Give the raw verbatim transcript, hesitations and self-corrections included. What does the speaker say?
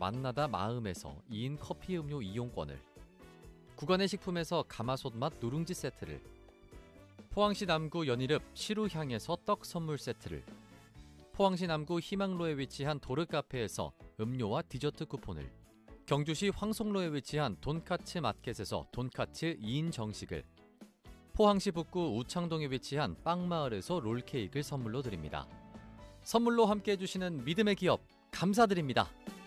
만나다 마음에서 이 인 커피 음료 이용권을, 구간의 식품에서 가마솥 맛 누룽지 세트를, 포항시 남구 연일읍 시루향에서 떡 선물 세트를, 포항시 남구 희망로에 위치한 도르카페에서 음료와 디저트 쿠폰을, 경주시 황송로에 위치한 돈카츠 마켓에서 돈카츠 이 인 정식을, 포항시 북구 우창동에 위치한 빵마을에서 롤케이크를 선물로 드립니다. 선물로 함께해 주시는 믿음의 기업 감사드립니다.